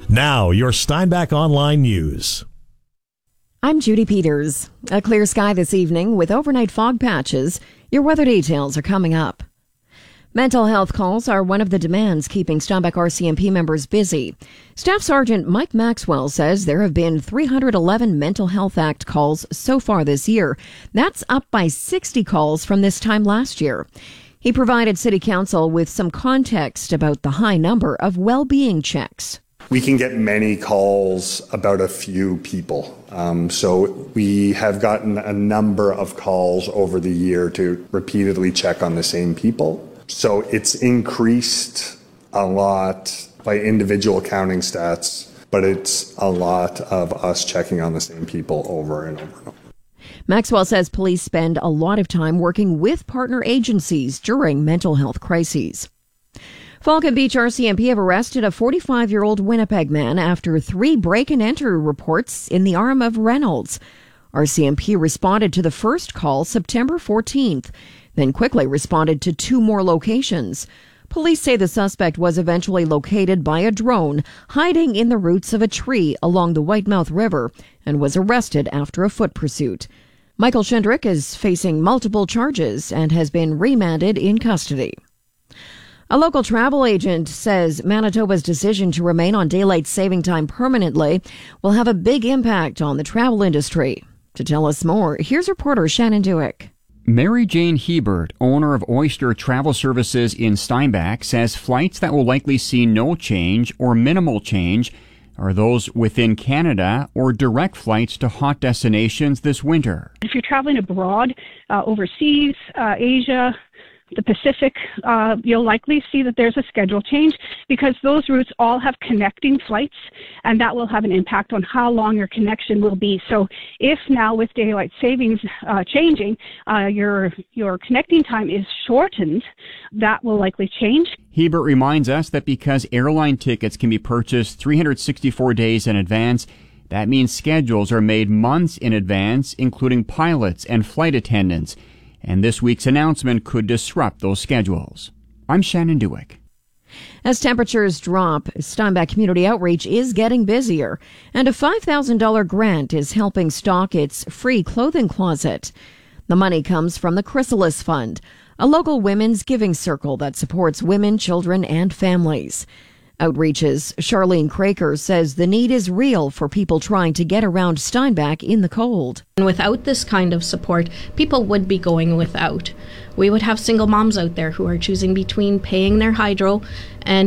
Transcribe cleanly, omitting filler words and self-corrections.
Now, your Steinbach Online News. I'm Judy Peters. A clear sky this evening with overnight fog patches. Your weather details are coming up. Mental health calls are one of the demands keeping Steinbach RCMP members busy. Staff Sergeant Mike Maxwell says there have been 311 Mental Health Act calls so far this year. That's up by 60 calls from this time last year. He provided City Council with some context about the high number of well-being checks. We can get many calls about a few people. So we have gotten a number of calls over the year to repeatedly check on the same people. So it's increased a lot by individual counting stats, but it's a lot of us checking on the same people over and over and over. Maxwell says police spend a lot of time working with partner agencies during mental health crises. Falcon Beach RCMP have arrested a 45-year-old Winnipeg man after 3 break-and-enter reports in the arm of Reynolds. RCMP responded to the first call September 14th, then quickly responded to 2 more locations. Police say the suspect was eventually located by a drone hiding in the roots of a tree along the Whitemouth River and was arrested after a foot pursuit. Michael Schindrick is facing multiple charges and has been remanded in custody. A local travel agent says Manitoba's decision to remain on daylight saving time permanently will have a big impact on the travel industry. To tell us more, here's reporter Shannon Dewick. Mary Jane Hebert, owner of Oyster Travel Services in Steinbach, says flights that will likely see no change or minimal change are those within Canada or direct flights to hot destinations this winter. If you're traveling abroad, overseas, Asia, the Pacific, you'll likely see that there's a schedule change because those routes all have connecting flights, and that will have an impact on how long your connection will be. So if now with daylight savings changing, your connecting time is shortened, that will likely change. Hebert reminds us that because airline tickets can be purchased 364 days in advance, that means schedules are made months in advance, including pilots and flight attendants. And this week's announcement could disrupt those schedules. I'm Shannon Dewick. As temperatures drop, Steinbach Community Outreach is getting busier, and a $5,000 grant is helping stock its free clothing closet. The money comes from the Chrysalis Fund, a local women's giving circle that supports women, children, and families. Outreach's Charlene Craker says the need is real for people trying to get around Steinbach in the cold. And without this kind of support, people would be going without. We would have single moms out there who are choosing between paying their hydro and